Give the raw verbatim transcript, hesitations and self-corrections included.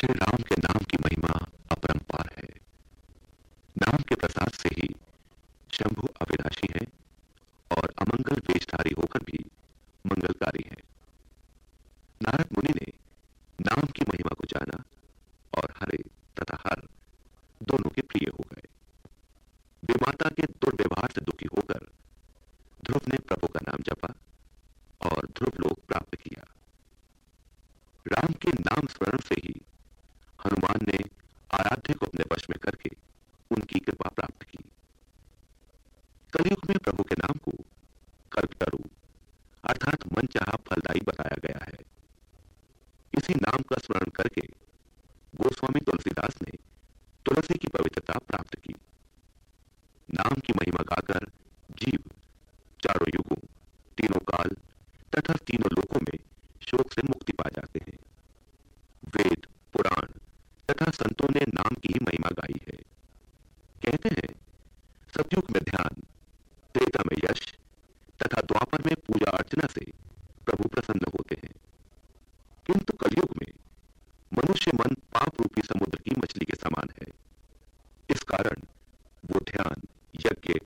श्री राम के नाम की महिमा अपरंपार है। नाम के प्रसाद से ही शंभु अविनाशी है और अमंगल वेशधारी होकर भी मंगलकारी है। नारद मुनि ने नाम की महिमा को जाना और हरे तथा हर दोनों के प्रिय हो गए। विमाता के दुर्व्यवहार से दुखी होकर ध्रुव ने प्रभु का नाम जपा और ध्रुव लोक प्राप्त किया। राम के नाम स्मरण से ही हनुमान ने आराध्य को अपने वश में करके उनकी कृपा प्राप्त की। कलयुग में प्रभु के नाम को कल्पतरु अर्थात मनचाहा फलदायी बताया गया है। इसी नाम का स्मरण करके गोस्वामी तुलसीदास ने तुलसी की पवित्रता प्राप्त की। नाम की महिमा गाकर जीव चारों युगों, तीनों काल तथा तीनों लोकों में शोक से मुक्ति पा जाते हैं। वेद, पुराण तथा संतों ने नाम की ही महिमा गाई है। कहते हैं सतयुग में ध्यान, त्रेता में यश तथा द्वापर में पूजा अर्चना से प्रभु प्रसन्न होते हैं, किंतु कलयुग में मनुष्य मन पाप रूपी समुद्र की मछली के समान